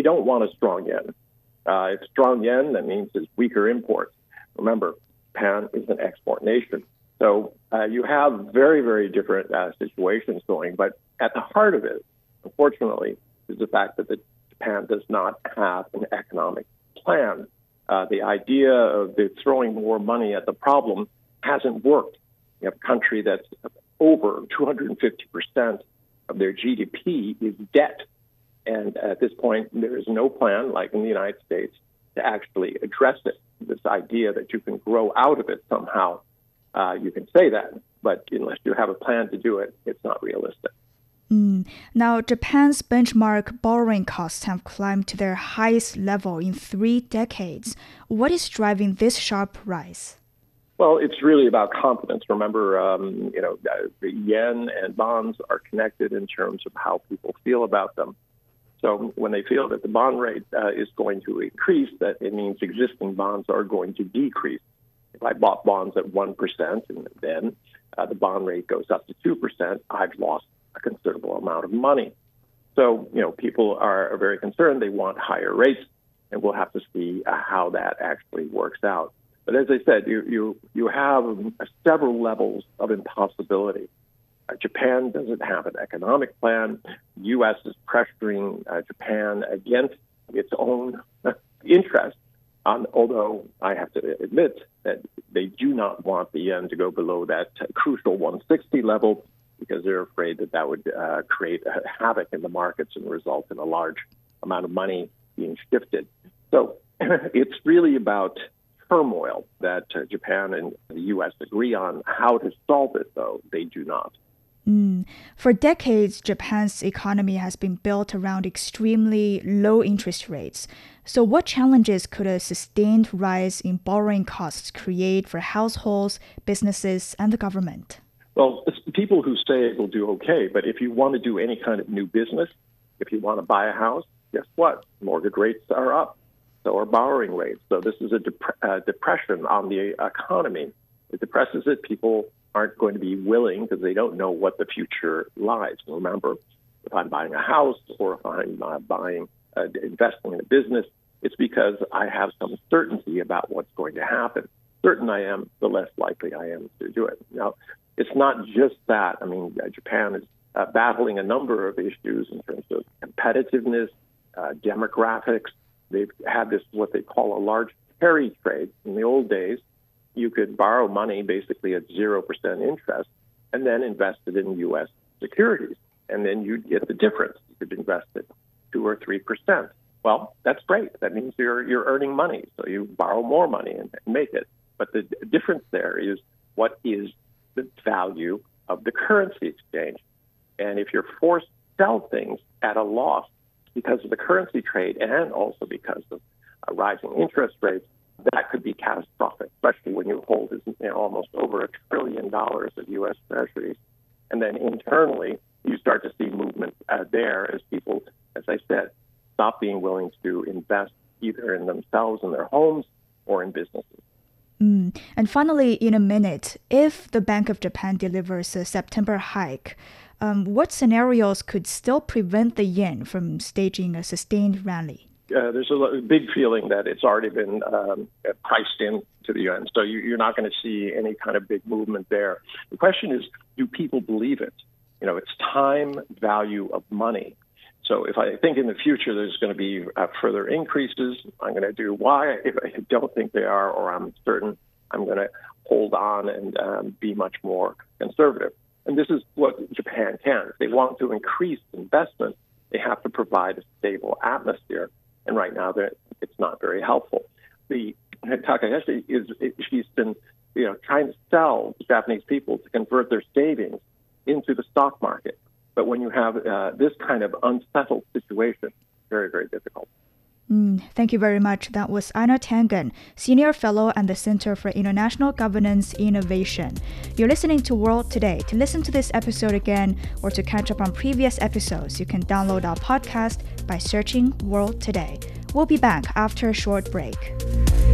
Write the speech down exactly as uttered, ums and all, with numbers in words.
they don't want a strong yen. Uh, if strong yen, that means it's weaker imports. Remember, Japan is an export nation. So uh, you have very, very different uh, situations going. But at the heart of it, unfortunately, is the fact that the, Japan does not have an economic plan. Uh, the idea of the throwing more money at the problem hasn't worked. You have a country that's over two hundred fifty percent of their G D P is debt. And at this point, there is no plan, like in the United States, to actually address it. This idea that you can grow out of it somehow, uh, you can say that, but unless you have a plan to do it, it's not realistic. Mm. Now, Japan's benchmark borrowing costs have climbed to their highest level in three decades. What is driving this sharp rise? Well, it's really about confidence. Remember, um, you know, the yen and bonds are connected in terms of how people feel about them. So when they feel that the bond rate uh, is going to increase, that it means existing bonds are going to decrease. If I bought bonds at one percent and then uh, the bond rate goes up to two percent, I've lost a considerable amount of money. So, you know, people are very concerned. They want higher rates, and we'll have to see uh, how that actually works out. But as I said, you you, you have several levels of impossibility. Uh, Japan doesn't have an economic plan. The U S is pressuring uh, Japan against its own interest, um, although I have to admit that they do not want the yen to go below that uh, crucial one sixty level because they're afraid that that would uh, create a havoc in the markets and result in a large amount of money being shifted. So it's really about turmoil that uh, Japan and the U S agree on. How to solve it, though, they do not. Mm. For decades, Japan's economy has been built around extremely low interest rates. So what challenges could a sustained rise in borrowing costs create for households, businesses, and the government? Well, it's people who say it will do okay, but if you want to do any kind of new business, if you want to buy a house, guess what? Mortgage rates are up. So are borrowing rates. So this is a dep- uh, depression on the economy. It depresses it. People aren't going to be willing because they don't know what the future lies. Remember, if I'm buying a house or if I'm uh, buying, uh, investing in a business, it's because I have some certainty about what's going to happen. Certain I am, the less likely I am to do it. Now, it's not just that. I mean, uh, Japan is uh, battling a number of issues in terms of competitiveness, uh, demographics. They've had this, what they call a large carry trade. In the old days, you could borrow money basically at zero percent interest and then invest it in U S securities. And then you'd get the difference. You could invest it two or three percent. Well, that's great. That means you're you're earning money. So you borrow more money and make it. But the difference there is what is the value of the currency exchange. And if you're forced to sell things at a loss because of the currency trade and also because of uh, rising interest rates, that could be catastrophic, especially when you hold you know, almost over a trillion dollars of U S treasuries. And then internally, you start to see movement uh, there as people, as I said, stop being willing to invest either in themselves, in their homes, or in businesses. Mm. And finally, in a minute, if the Bank of Japan delivers a September hike, um, what scenarios could still prevent the yen from staging a sustained rally? Uh, there's a big feeling that it's already been um, priced into the yuan, so you, you're not going to see any kind of big movement there. The question is, do people believe it? You know, it's time value of money. So if I think in the future there's going to be uh, further increases, I'm going to do Y. If I don't think they are, or I'm certain, I'm going to hold on and um, be much more conservative. And this is what Japan can. If they want to increase investment, they have to provide a stable atmosphere. And right now, it's not very helpful. The Takahashi is she's been, you know, trying to sell Japanese people to convert their savings into the stock market. But when you have uh, this kind of unsettled situation, very, very difficult. Mm, thank you very much. That was Einar Tangen, Senior Fellow at the Center for International Governance Innovation. You're listening to World Today. To listen to this episode again or to catch up on previous episodes, you can download our podcast by searching World Today. We'll be back after a short break.